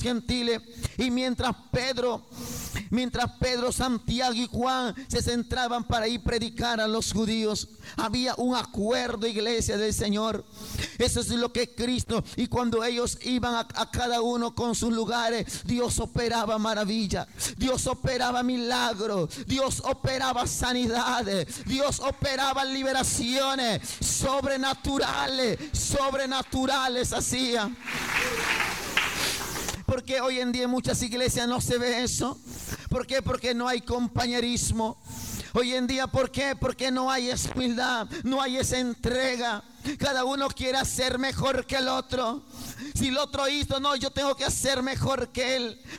gentiles. Y mientras Pedro, Santiago y Juan se centraban para ir a predicar a los judíos, había un acuerdo, iglesia del Señor. Eso es lo que Cristo. Y cuando ellos iban a cada uno con sus lugares, Dios operaba maravilla, Dios operaba milagros, Dios operaba sanidades, Dios operaba liberaciones sobrenaturales hacía. Porque hoy en día en muchas iglesias no se ve eso. ¿Por qué? Porque no hay compañerismo. Hoy en día, ¿por qué? Porque no hay humildad, no hay esa entrega. Cada uno quiere hacer mejor que el otro. Si el otro hizo, no, yo tengo que hacer mejor que él.